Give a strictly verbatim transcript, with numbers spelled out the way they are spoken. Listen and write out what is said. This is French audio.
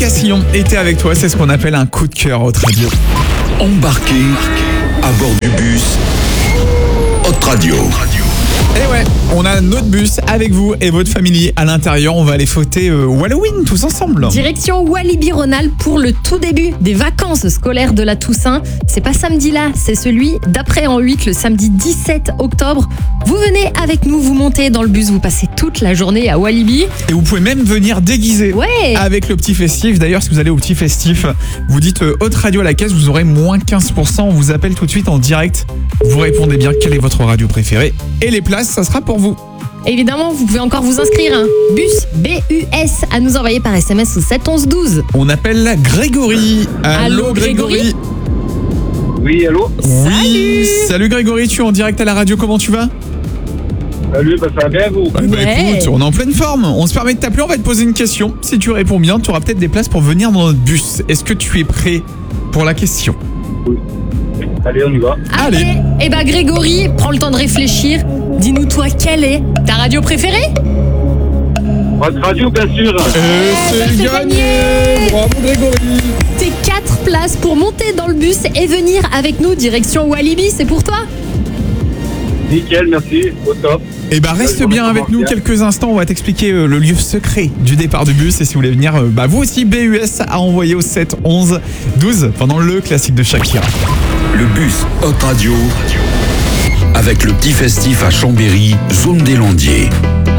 Cassillon était avec toi, c'est ce qu'on appelle un coup de cœur Hot Radio. Embarqué à bord du bus Hot Radio. Et ouais, on a notre bus avec vous et votre famille à l'intérieur. On va aller fêter euh, Halloween tous ensemble. Direction Walibi-Rhône-Alpes pour le tout début des vacances scolaires de la Toussaint. C'est pas samedi là, c'est celui d'après en huit, le samedi dix-sept octobre. Vous venez avec nous, vous montez dans le bus, vous passez toute la journée à Walibi. Et vous pouvez même venir déguiser Ouais. avec le petit festif. D'ailleurs, si vous allez au petit festif, vous dites euh, Hot Radio à la caisse, vous aurez moins quinze pour cent. On vous appelle tout de suite en direct. Vous répondez bien quelle est votre radio préférée. Et les places, ça sera pour vous. Évidemment, vous pouvez encore vous inscrire. Hein. Bus B U S à nous envoyer par S M S au sept onze douze. On appelle Grégory. Allô, Grégory. Oui, allô? Oui. Salut Grégory, tu es en direct à la radio, comment tu vas? Salut, bah, ça va bien, vous? Ouais, bah, Ouais. écoute, on est en pleine forme. On se permet de t'appeler, on va te poser une question. Si tu réponds bien, tu auras peut-être des places pour venir dans notre bus. Est-ce que tu es prêt pour la question? Allez, on y va. Allez. Eh ben Grégory, prends le temps de réfléchir. Dis-nous toi, quelle est ta radio préférée? Votre radio, bien sûr. Et c'est c'est gagné. gagné. Bravo Grégory. Tes quatre places pour monter dans le bus et venir avec nous direction Walibi, c'est pour toi? Nickel, merci. Au top. Et bah reste Ouais, bien je avec nous bien. quelques instants, on va t'expliquer euh, le lieu secret du départ du bus. Et si vous voulez venir, euh, bah vous aussi, B U S à envoyer au sept onze douze pendant le classique de Shakira. Le bus Hot Radio avec le petit festif à Chambéry, zone des Landiers.